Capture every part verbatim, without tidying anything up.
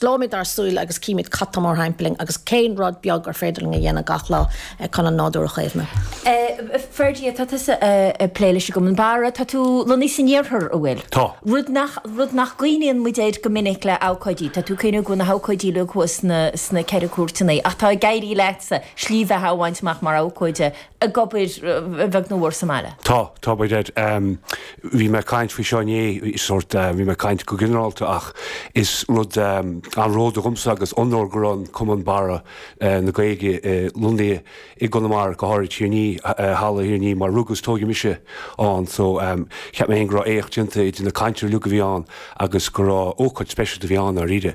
slómid ar súil agus cíimiid catamór haimpling agus céin rod beag ar féidirling a dhéana gach lá chuna nádú a chéimna. Ferdi tá a pléile go an bara tá tú lo ní sinnéarthar a bhfuil. Tá. Rud nach rud nach gcuinean mu éid go minic le ácoidí, tá tú céine go na hácoidí le sna sna ceir cuatainna ach tá gaiirí lesa slíomh hahaintach mar ácoide a gobir bheith nóhar samáile. Tá, tá baidir bhí me caiint fao seáné sort bhí me caiint go generalta ach is rud an ród a rumsa agus onór gorán cuman bara na gaige Lundi i gonamar go háir tíní hála híní mar rugus tógi mise an so cheap mé gra échtnta idir na caiintir lu bhíán agus go rá ócaid speisialta bhíán a riide.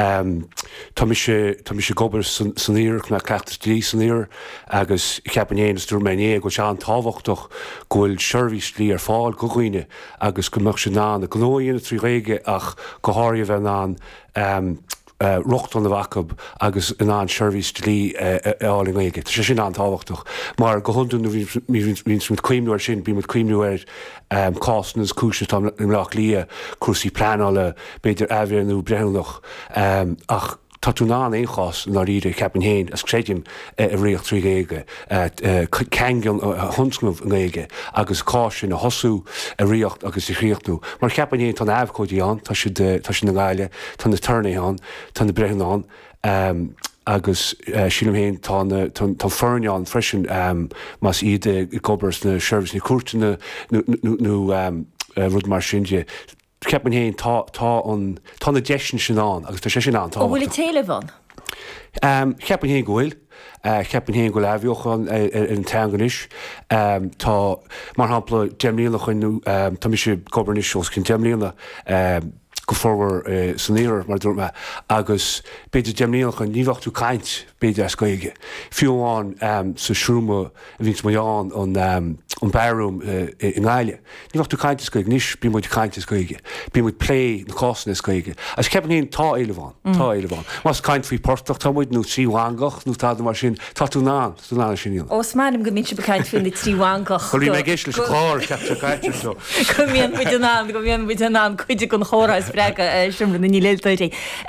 Tá mi sé gobar saníir na cleachtas dí saníir agus cheapanéananas dúr mené go se an táhachtach gohfuil seirbhís lí ar fáil go chuoine agus go meach sin ná na glóíonna trí réige ach go háir bheith ná Uh, rocht an de wakab agus in aan service lí áling éige. Tá sé sin an táhachtach. Mar go honún víns mit cuiimúir sin bí mit cuiimúir um, cásannas cúise tam leach lia cuasí planála beidir ahhéanú brehnach um, ach Tatú ná échás ná ríide ceapan héin as créidim a réocht trí géige ceangan hunsnmh géige agus cásin a hosú a riocht agus i chríochtú. Mar ceapan héin tá ahcóidí an tá sin na gáile tá na turnaí an tá na brehan an um, agus uh, sílam héin tá fearneán freisin um, mas iad i gobars na service na cuairteanna nó um, uh, rud mar sinne. Ceapan héin tá an tá na deisian sin an agus tá sé sin an tá. Ó bhfuil téile bhan? Ceapan héin gohfuil, ceapan héin go leabhíochan ar an teanganis. Tá mar hampla deimlíonach chuinú tá mi sé gobarnis os cin deimlíonna go forwar saníir mar dúir me agus beidir deimlíonach an níhachtú caint beidir as goige. Fiúháin sa shrúma a víns maián an an barúm in gáile. Níhachtú caintas goige, níos bí muid caintas goige. Bí muid plé na cásanna goige. As ceapan héin tá éile bháin, tá éile bháin. Mas caint faoi portach tá muid nó tríhangach nó tá mar sin tá tú ná tú ná sin. Os máim go mín se becaint fin tríhangach. Choí me géis le chlár ceaptar caiitir so. Go míon buid an go míon buid an chuide gon chóráis brega siomra na ní leiltóirí.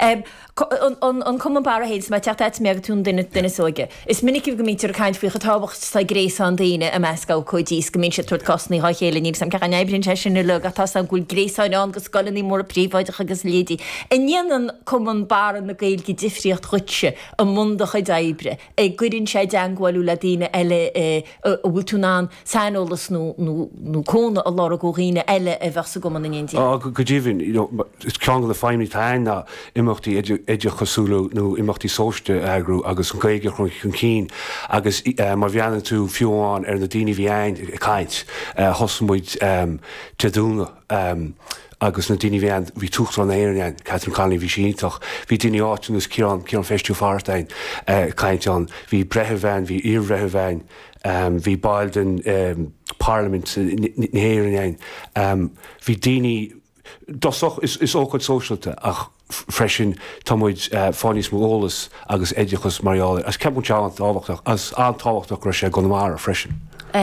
An cuman bara héid má teachtáid mé tún duine duine sóige. Is minic go mítar a caiint fiocha tábacht tá grééis an daine a meascá chuidís go mín se tuair cosnaí há chéile níos sam cecha nebrin te sin le atá an gúil gréáin an go scolanní mór a príomhaideach agus lédí. I níanaan cuman bara na gailgi difriocht chutse a mundach a daibre. Ag gurinn sé deanghilú le daine eile a bhfuil túnán sáolalas nó cóna a lára góghíine eile a bheitsa go man na India. Go ddíhann, is ceangal a fáimí táinna imachtaí idir chosúlú nó imachtaí sóiste agrú agus an gaige chun chun cín agus mar bheanna tú fiúháin ar na daoine bhíáin caiint thosamid teadúna agus na daoine bhíon bhí tuchtán éireáin Catherine Conley bhí síntaach bhí daoine áitinús cián cián festú fartain caiint an bhí brethbhein bhí iarbrethbhein bhí bailden Parliament na éireáin bhí daoine Dosoch is is ócad socialte ach freisin támuid fáinníos móolalas agus éideachas mariála as ceapú teán táhachtach as an táhachtach ra sé gonamara freisin.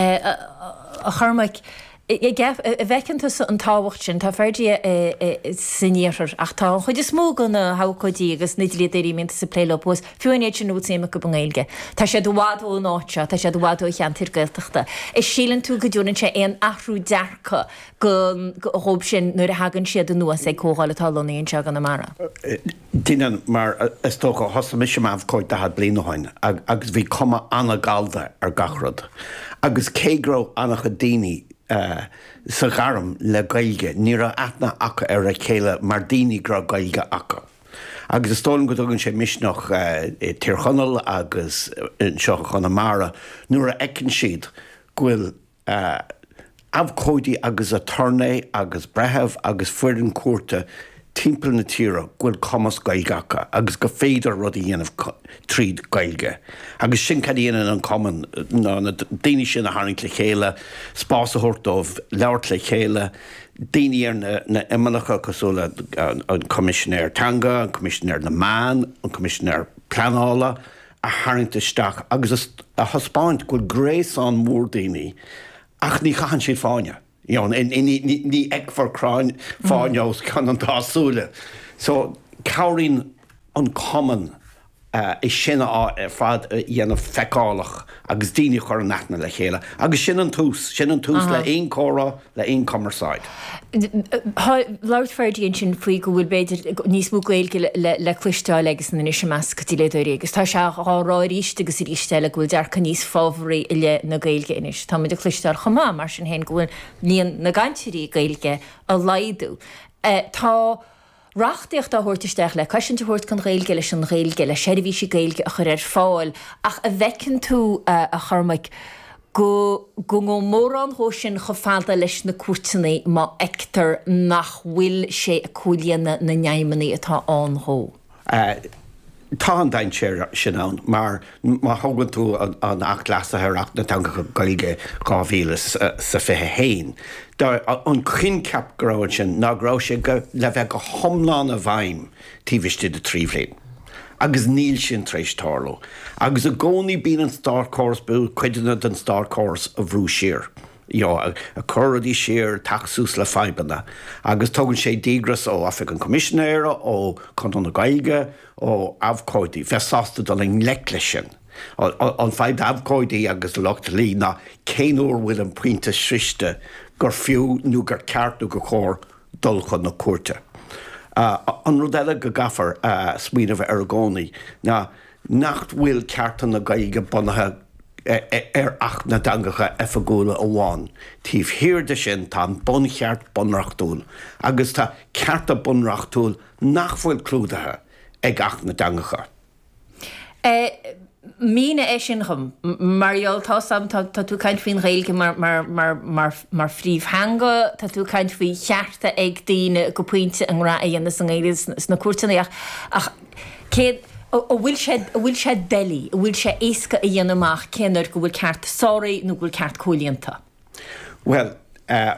A chuirmaic a bheicanta an táhacht sin tá ferdi sinnéar ach tá chuid is smó gan na hácoidí agus nidlí éí mínta sa plélopós fiúnéid sin útséime go bangéilge. Tá sé dohádó náte, tá sé dohádó cheantir gailteachta. Is sílan tú go dúnann sé éon ahrú dearcha go hób sin nuair a hagann siad an nuas é cóáil talíonn se gan na mara. Dínan mar is tócha hosa mis sem amhcóid de had blianaáin agus bhí cuma anna galda ar gachrod. Agus céró annach a daoine Uh, sa garam le gailge, ní a aithna acha ar a chéile mar daoine gra gailge acha. Agus is tólan go dtugann sé misneach uh, tíorchonal agus uh, seo Chonamara, nuair a eicinn siad gfuil uh, abhcóidí agus a turnaí agus brethebh agus fuirin cuarta timppla na tíra gfuil commas gailgacha agus go féidir rud a dhéanamh tríd gailge. Agus sin cad dhéanaan an common ná na daoine sin a tharraingt le chéile, spás a thuirtómh leabhart le chéile, daoine ar na, na imanacha cosúla an, an commissionéir Tanga, an commissionéir na Man, an commissionéir Planála a tharraingt isteach agus a thospáint gfuil gréasán mór daoine ach ní chaithfean siad fáine. You know, ní ag for cráin fáineos can an tásúla. So, cairín an common Uh, is sinna á ar fad dhéanamh feicálach agus daoine chur nachna le chéile. Agus sin an tús, sin an tús le aon córa le aon commerceáid. Láirtfeirdaíonn sin faoi go bhfuil beidir níos mú gailge le cluisteáil agus na is meas go tíile agus tá se áráíiste agus ríiste le bhfuil dearcha níos fábhraí i le na gailge inis. Tá muid a cluisteáil chomá mar sin hen gohfuil líon na gantirí gailge a laidú. Tá Rachtaíocht a thuirtaisteach le caiisian tuairt chun réilge leis an réilge le seirbhí sé gailge a chur ar fáil ach a bhecinn tú a chuirrmaid go go ngó mór an thó sin go fada leis na cuairteanna má ectar nach bhfuil sé a cúilíonna na neimmaní atá anthó. Tá an dain séir sin ann, mar má thugann tú an ach glasathe na tan go gailge gáhíle sa fithe héin. An chin cap gráin sin nárá sé go le bheith go thomláán a bhaim tíbhaiste de tríomhléin. Agus níl sin trééis táló. Agus a gcónaí bíon an Star Course bu chuidirna den Star Course a bhrú siar. Jo, a, a choradí siar taxús le feibanna. Agus tugann sé dígras ó African Commissionéire ó Canton na Gailge ó abhcóidí, fesásta do ling lecle sin. An feib abhcóidí agus locht lí na céanúir bhfuil an puinte sriiste gur fiú nó gur ceart nó go chóir dul chun na cuairte. Uh, an rud eile go gafar uh, smíanamh ar gcónaí na nacht bhfuil ceartan na Gailge bunathe ar ach na dangacha efagúla a bháin. Tíobh hiirde sin tá bun cheart bunreachtúil, agus tá cearta bunreachtúil nach bhfuil clúdathe ag ach na dangacha. Mína é sin chum, marall tá sam tá tú caiint faoin réilge mar phríomhhanga, tá tú caiint faoi chearta ag daoine go puinte an rá a dhéana san éidir na cuairteanna ach céad ó bhfuil sé delí, bhfuil sé éasca a dhéanamach céanar go bhfuil ceart sóirí nó bhfuil ceart cóilíonta. Well, uh,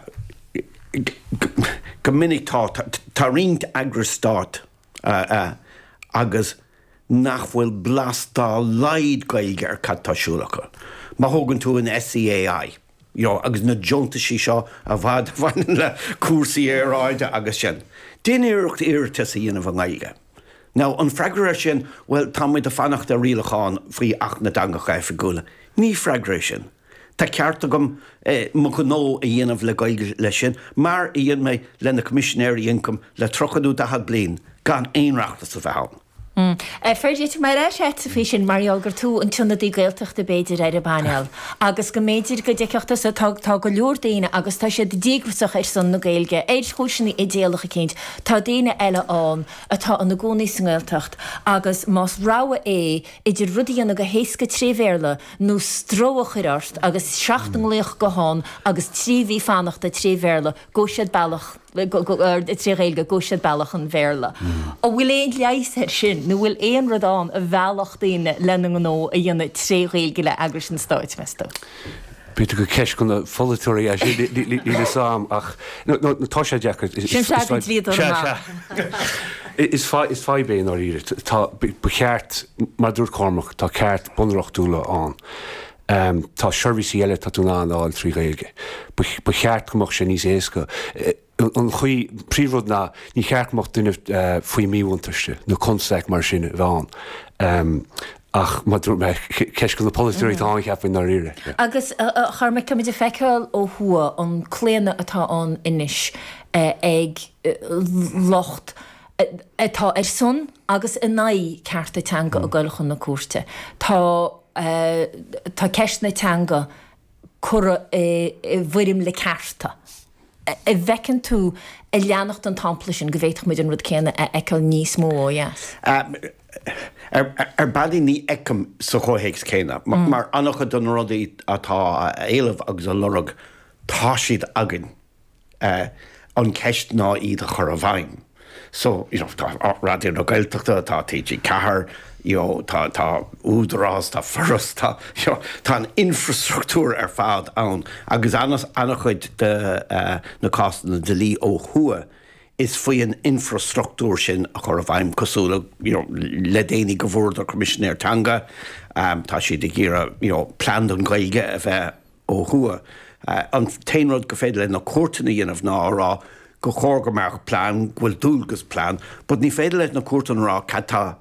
go minic tá tá riint agrastát uh, uh, agus nach bhfuil blastá laid gailge ar catáisiúlacha. Má thugann tú an S C A I, jo, agus na jontaí seo a bhd bhain le cuasaí aráide agus sin. Déine iirecht iirte sa dhéanamh an gailge. Now, an freagra sin, well, tá muid a fannacht a rialacháin faoi ach na dangacha efagúla. Ní freagra sin. Tá cearta gom eh, mo go nó a dhéanamh le gailge lei sin, mar a dhéan mé le na commissionéirí income le trochadú dahad blian gan éonreachta sa bheáin. Mm. Uh, Ferdiet mar é sé fé sin Mariol gur tú an tunna dí gailteach de beidir ar a banel. Agus go méidir go dceachta sa tá go leor daine agus tá sé dígrasach ar san na gailge. Éidir chúisina idéalacha cinint, tá daine eile an atá an na gcónaí san gailteacht agus más ráha é idir rudaíanna go héasca tríomhéirla nó stróach irt agus seachtain léoch go háin agus tríomhí fannachta tríomhéirla go siad bailach trí réilge go siad bailach an bhéirla. Ó bhfuil éon leis ar sin, nó bhfuil éon radán a bhealach daine lena an nó a dhéanana trí réilge le agras an stáit measta. Bíte go ceis gon na folatóirí a lí sam ach tá sé deair Sin se tríad Is fá béon á ire Tá cheart mar dúr cormach tá ceart bunreachtúla an. Um, tá seirbhísí eile tá tú ná áil trí réilge. Ba cheart gomach sé níos éasca. An chuí príomhród ná ní cheartach duine uh, faoi míúntaiste nó consaach mar sin bháin. Um, ach ceis go na polúirí tá cheapin ar ire. Agus chuirrma cumid a feiceáil ó thua an cléanna atá an inis uh, ag uh, locht atá ar son agus in naí ceartta teanga a gcuilchan na cuairte. Tá Uh, tá ceist na teanga chura bhuirim le cearta. I bhecinn tú i leannacht an tampla sin go bhhéiteach muid an rud céanna a eiceil níos mó, yes. Ar bailí ní eicem sa chóhéics céine, mar annacha don rudaí atá éilemh agus a lorug tá siad agan an ceist ná iad a chur a bhaim. So, you know, tá rádió na gailteachta, tá T G cethir, Jo, tá tá údrás tá ferras tá jo tá an infrastruktúr ar fád ann agus annas annach chuid de uh, na cástanna de lí ó thua is faoi an infrastruktúr sin a chur a bhaim cosúla you know, le déananig go bhór commissionéir tanga um, tá si de ggéire you know, plan an gailge a bheith ó thua uh, an téanród go féidir le na cuairteanna dhéanamh ná rá go chóir go meach plán, bhfuil dúlgus plán, bud ní féidir le na cuairteanna rá catá